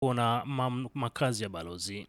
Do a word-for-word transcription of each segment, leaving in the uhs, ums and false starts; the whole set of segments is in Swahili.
na makazi ya balozi.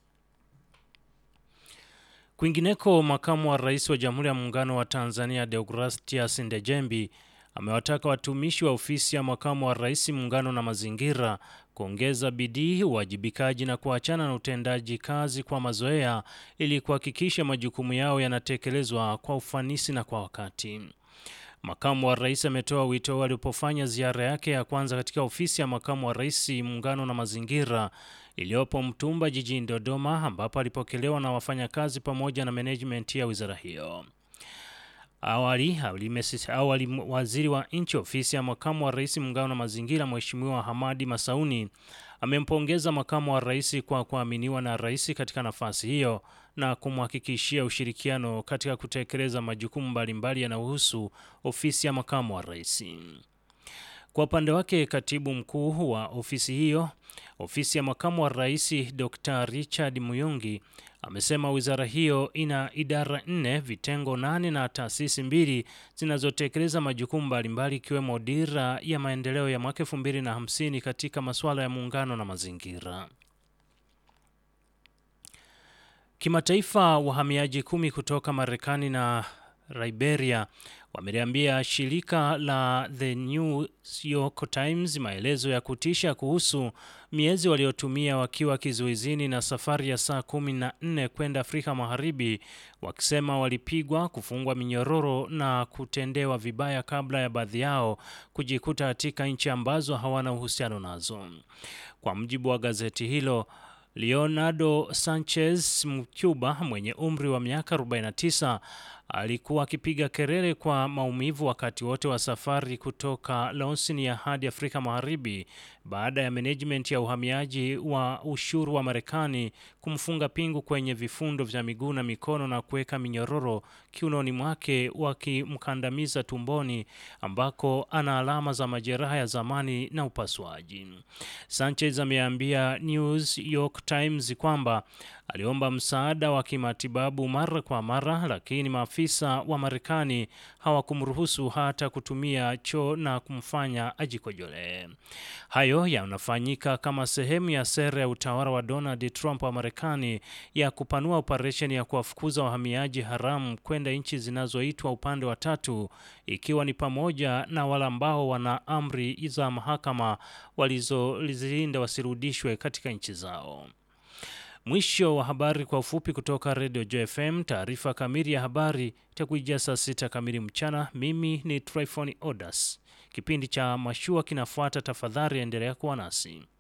Kwingineko, makamu wa rais wa Jamhuri ya Muungano wa Tanzania Deogratias Ndejembi amewataka watumishi wa ofisi ya makamu wa rais Muungano na Mazingira kuongeza bidii, uwajibikaji na kuachana na utendaji kazi kwa mazoea ili kuhakikisha majukumu yao yanatekelezwa kwa ufanisi na kwa wakati. Makamu wa rais ametoa wito alipofanya ziara yake ya kwanza katika ofisi ya makamu wa rais Muungano na Mazingira iliyopo Mtumba jijini Dodoma, ambapo alipokelewa na wafanyakazi pamoja na management ya wizara hiyo. Awali, awali waziri wa nchi ofisi ya makamu wa rais Muungano na Mazingira Mheshimiwa Hamadi Masauni amempongeza makamu wa rais kwa kuaminiwa na rais katika nafasi hiyo na kumhakikishia ushirikiano katika kutekeleza majukumu mbalimbali yanayohusu ofisi ya makamu wa rais. Kwa upande wake, katibu mkuu wa ofisi hiyo, ofisi ya makamu wa rais Doctor Richard Muyungi amesema wizara hiyo ina idara nne, vitengo nane na taasisi mbili zinazotekeleza majukumu mbalimbali ikiwemo dira ya maendeleo ya mwaka elfu mbili na hamsini katika masuala ya muungano na mazingira. Kimataifa, wahamiaji kumi kutoka Marekani na Liberia wameliambia shirika la The New York Times maelezo ya kutisha kuhusu miezi waliotumia wakiwa kizuizini na safari ya saa kumi na nne kwenda Afrika Magharibi, wakisema walipigwa, kufungwa minyororo na kutendewa vibaya kabla ya baadhi yao kujikuta katika nchi ambazo hawana uhusiano nazo. Kwa mujibu wa gazeti hilo, Leonardo Sanchez Mcuba mwenye umri wa miaka arobaini na tisa alikuwa akipiga kelele kwa maumivu wakati wote wa safari kutoka Louisiana hadi Afrika Magharibi baada ya management ya uhamiaji wa ushuru wa Marekani kumfunga pingu kwenye vifundo vya miguu na mikono na kuweka minyororo kiunoni mwake wakimkandamiza tumboni ambako ana alama za majeraha ya zamani na upasuaji. Sanchez ameambia New York Times kwamba aliomba msaada wa kimatibabu mara kwa mara, lakini maafisa wa Marekani hawakumruhusu hata kutumia choo na kumfanya ajikojole. Hayo yanafanyika kama sehemu ya sera ya utawala wa Donald Trump wa Marekani ya kupanua operesheni ya kuwafukuza wahamiaji haramu kwenda nchi zinazoitwa upande wa tatu, ikiwa ni pamoja na wale ambao wana amri za mahakama walizolinda wasirudishwe katika nchi zao. Mwisho wa habari kwa ufupi kutoka Radio Joy F M. Taarifa kamili ya habari itakujia saa sita kamili mchana. Mimi ni Tryphon Odas. Kipindi cha Mashua kinafuata, tafadhali endelea kuwa nasi.